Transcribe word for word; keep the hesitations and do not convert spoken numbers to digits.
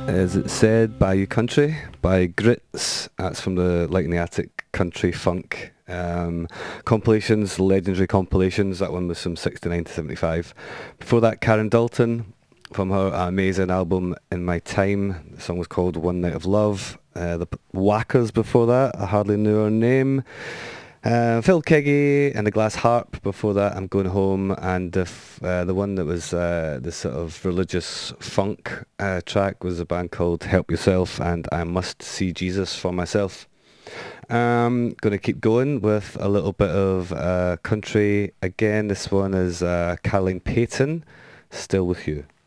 Is It Said by You Country by Grits. That's from the Light in the Attic country funk um, compilations, legendary compilations. That one was from sixty-nine to seventy-five. Before that, Karen Dalton from her amazing album In My Time. The song was called One Night of Love. Uh, the P- Whackers before that, I hardly knew her name. Uh, Phil Keggy and the Glass Harp before that, I'm Going Home, and the, f- uh, the one that was uh, the sort of religious funk uh, track was a band called Help Yourself and I Must See Jesus for Myself. Um, going to keep going with a little bit of uh, country again. This one is uh, Caroline Payton, Still With You.